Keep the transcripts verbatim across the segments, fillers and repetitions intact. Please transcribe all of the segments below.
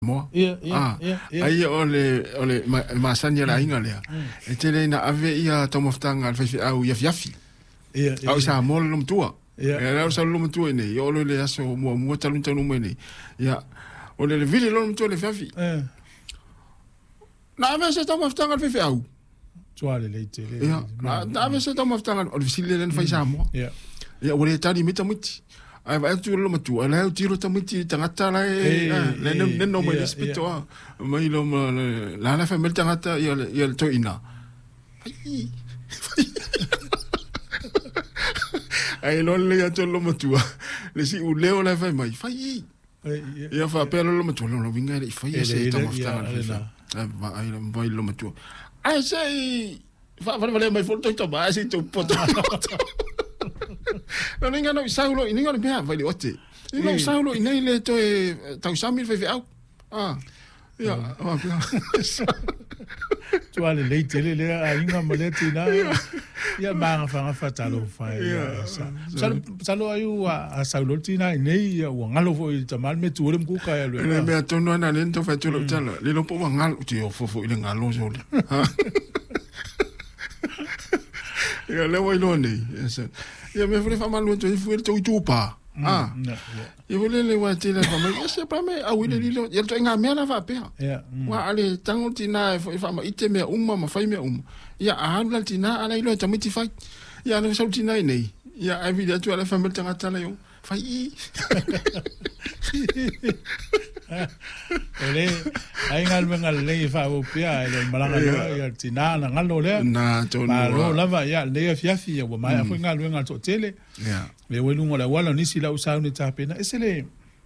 mo ia ia ia ai ole ole ma sanya la inga le e tele na ave ia tomoftanga fa au ia fiafi ia au sa mo lo mtua ia ia sa lo mtua ne yo le aso mo mo talu talu mo ne ia ole le vile lo mtua le fiafi na ave sa tomoftanga fa au tuale le tele ia na ave sa tomoftanga ole sile len fa sa mo ia ia ole tani mita muti ai vai tu lo matu ala tu lo tamiti tangata la le ne no mai spito mai lo la la famel tangata ia ia to ina ai ai lo le to lo matu le si u leo la fai mai fai ia fa pelo lo matu lo vinga fai se tamo sta ai vai lo matu ai sei fa va vale mai foto to ba si to poto no ninga no saulo ninga no pea vai ote ninga saulo ina ile to e tau samir fe au ah ya ah tu ale le tele le a inga maleti na ya manga fanga fatalo fa ya salo salo ayu a saulo tina nei ya ngalo fo i tamal me tu rem ku ka ya le me atono na lento fa tu lo tala le lo po ngalo ti o fo fo ile ngalo so le ya le voi lo nei ia me fule fama lu to fule to tupa ah ia fule le wa tele fama ia se pa me a wile lilo ia to nga me na va pe ia wa ale tango tina e fama ite me umma ma fai me umma ia a hanla tina ala ilo tamiti fai ia no sauti nai nei ia a vida tu ala fama tanga tala yo fai ele ai ngal mengal le fa o pia ele malanga ia tina na ngalo le na to no lo lava ia le fiafi ia wa mai foi ngal ngal to tele ia le welu ngola wala ni sila usa ni tapena esele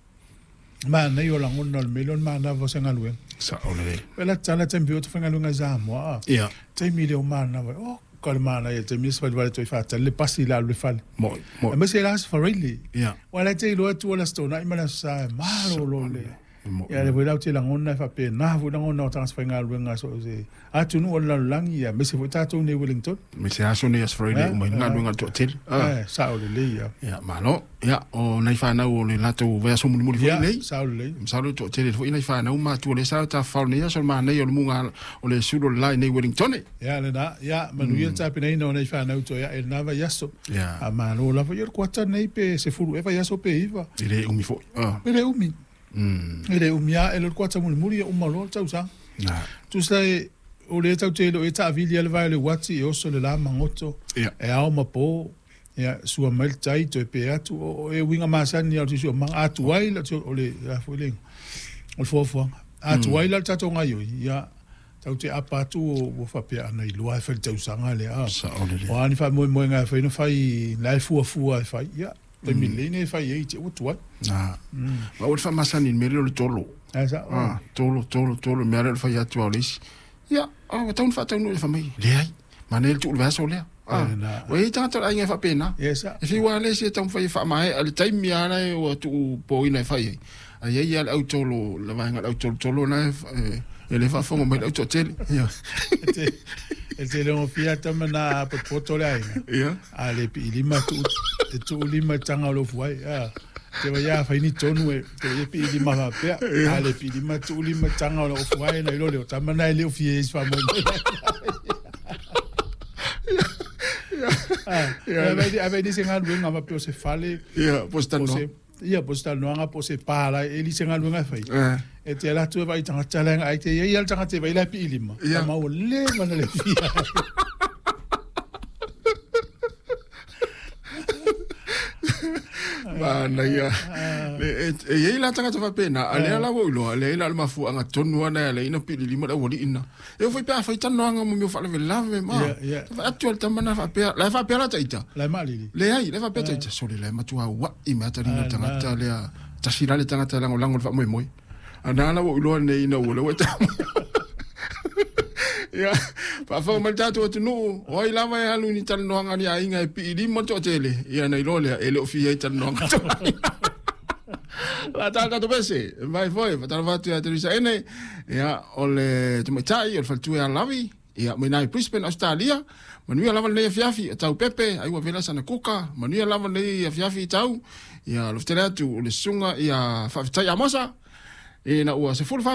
ma na yo la ngono le melon ma na vo sengal wen sa ole wala tsala tembio to fengal nga za mo ia temi le ma na o kalma na ia temi swa wala to fa le pasi la le fal mo mo ma se las for really ia wala te lo tu wala sto na imana sa malo lo le ya le voila te la ngona fa pe na vo na ngona transfer ngal wenga so se a tu no la langi ya me se vota to ne Wellington me se aso ne as Friday mo ngal wenga to tel ah sa o le ya ya malo ya o nei fa na o le lato ve so mo mo nei sa o le sa lo to tel fo nei fa na ma tu le sa ta fa ne ya so ma nei o mo ngal o le sudo la nei Wellington ya le na ya manu ya ta pe nei no nei fa na to ya el nava ya so ya a ma lo la fo yer kwata nei pe se furu e fa ya so pe iva ile umi fo ah ile umi mm ele umia ele kwata mo muri o malo tau sa na tu sai o le tau te lo e ta vili ele vai le wati e o so le la mangoto ya e ao mapo ya sua mal tai to pe atu o e winga masani al tu ma atu ai la o le la foling o fo fo atu ai la tato ngai ya tau te apa tu o fa pe ana i loa fa tau sanga le a o ani fa mo mo nga fa no fai la fu fu fa ya te milene fa ye te o tu na ma o fa masani me le tolo asa ah tolo tolo tolo me le fa ya tu alis ya o tau fa tau no fa mai le ai ma ne tu va so le ah we ta ta ai fa pena esa e fi wa le se tau fa fa mai al tai mi ana o tu po ina fa ye ai ai al autolo la va ngal autolo tolo na e le fa fongo mai auto tel ya e te le o fia tama na poto le ai ya a le pi lima tu tu lima tanga lo fuai ah te va ya fa ni tonu e te le pi lima va pe a le pi lima tu lima tanga lo fuai na lo le tama na le o fie fa mo ah ya vai ave ni senga lu nga ma pe se fale ya postan no ia postal no nga po se pala e li senga lu nga fai e te la tu vai tanga tsalanga ai te ia tanga te vai la pi lima ma o le mana le fia mana ia e e la tanga fa pena ale la wo lo ale la ma fu anga tonu ana ale ina pi lima da woli ina e foi pa foi tanu anga mo mi fa le lave ma fa actual tamana fa pe la fa pe la taita la mali le ai le fa pe taita so le ma tu wa i ma ta ni tanga ta le ta sira le tanga ta lango lango fa mo mo ana la wo lo ne ina wo le ta ya pa fa mal ta tu no o i lava ya lu ni tan no anga ni ainga e pi lima to tele ya nei lo le ele o fi e tan no anga la ta ta to bese vai foi fa ta va tu ya terisa ene ya ole tu mai tai o fa tu ya lavi ya mai nai Brisbane Australia manu ya lava le fiafi tau pepe ai wa vela sana kuka manu ya lava le fiafi tau ya lo ftera tu le sunga ya fa tai amosa e na ua se fulu